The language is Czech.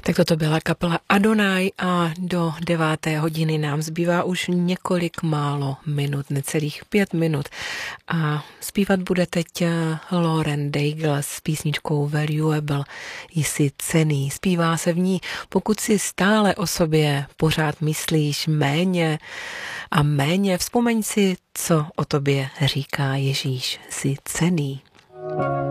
Tak toto byla kapela Adonai a do 9. hodiny nám zbývá už několik málo minut, necelých 5 minut. A zpívat bude teď Lauren Daigle s písničkou Valuable, jsi cenný. Zpívá se v ní, pokud si stále o sobě pořád myslíš méně a méně, vzpomeň si, co o tobě říká Ježíš, jsi cenný.